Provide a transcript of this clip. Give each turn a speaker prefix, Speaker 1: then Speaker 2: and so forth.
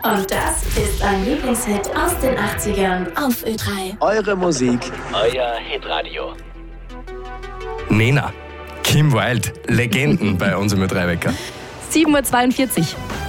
Speaker 1: Und das ist ein Lieblingshit aus den 80ern auf Ö3.
Speaker 2: Eure Musik,
Speaker 3: euer Hitradio.
Speaker 4: Nena, Kim Wilde, Legenden bei uns im Ö3-Wecker.
Speaker 5: 7:42 Uhr.